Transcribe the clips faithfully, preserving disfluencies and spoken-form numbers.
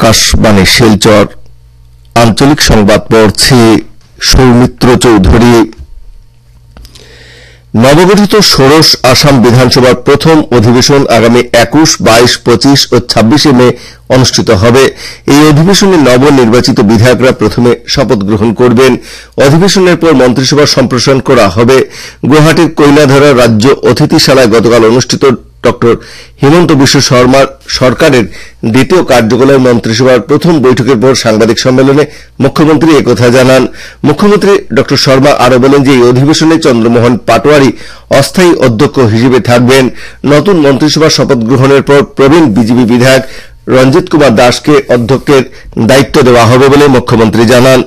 আকাশবাণী শিলচর আঞ্চলিক সংবাদ পড়ছি সৌমিত্র চৌধুরী। নবগঠিত ষোড়শ আসাম বিধানসভার প্রথম অধিবেশন আগামী একুশ বাইশ পঁচিশ ও ছাব্বিশে মে অনুষ্ঠিত হবে। এই অধিবেশনে নবনির্বাচিত বিধায়করা প্রথমে শপথ গ্রহণ করবেন। অধিবেশনের পর মন্ত্রিসভা সম্প্রসারণ করা হবে। গুয়াহাটির কৈলাধরা রাজ্য অতিথিশালায় গতকাল অনুষ্ঠিত ড হিমন্ত বিশ্ব শর্মার সরকারের দ্বিতীয় কার্যকালের মন্ত্রিসভার প্রথম বৈঠকের পর সাংবাদিক সম্মেলনে মুখ্যমন্ত্রী একথা জানান। মুখ্যমন্ত্রী ড শর্মা আরও বলেন যে এই অধিবেশনে চন্দ্রমোহন পাটোয়ারি অস্থায়ী অধ্যক্ষ হিসেবে থাকবেন। নতুন মন্ত্রিসভার শপথ গ্রহণের পর প্রবীণ বিজেপি বিধায়ক রঞ্জিত কুমার দাসকে অধ্যক্ষের দায়িত্ব দেওয়া হবে বলে মুখ্যমন্ত্রী জানান।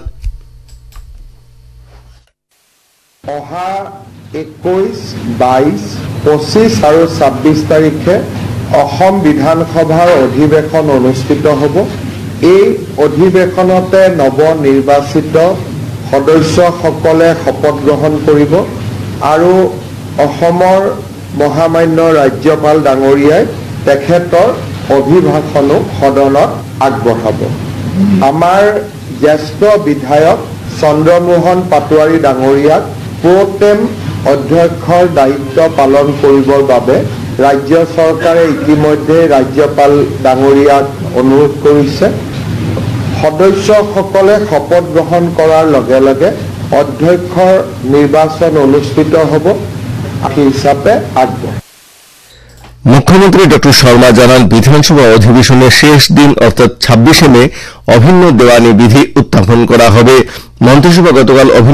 অহা একৈশ বাইশ পঁচিশ আৰু ছাব্বিশ তাৰিখে অসম বিধানসভাৰ অধিৱেশন অনুষ্ঠিত হ'ব। এই অধিৱেশনতে নৱনিৰ্বাচিত সদস্যসকলে শপত গ্ৰহণ কৰিব আৰু অসমৰ মহামান্য ৰাজ্যপাল ডাঙৰীয়াই তেখেতৰ অভিভাষণো সদনত আগবঢ়াব। আমাৰ জ্যেষ্ঠ বিধায়ক চন্দ্ৰমোহন পাটোৱাৰী ডাঙৰীয়াক প্ৰটেম অধ্যক্ষৰ দায়িত্ব পালন কৰিবৰ বাবে ৰাজ্য চৰকাৰে ইতিমধ্যে ৰাজ্যপাল ডাঙৰীয়াক অনুৰোধ কৰিছে। সদস্যসকলে শপত গ্ৰহণ কৰাৰ লগে লগে অধ্যক্ষৰ নিৰ্বাচন অনুষ্ঠিত হ'ব হিচাপে আগবঢ়াব। মুখ্যমন্ত্রী ড শর্মা জানান, বিধানসভা অধিবেশনের শেষ দিন অর্থাৎ ছাব্বিশে মে অভিন্ন দেওয়ানি বিধি উত্থাপন করা হবে। মন্ত্রিসভা গতকাল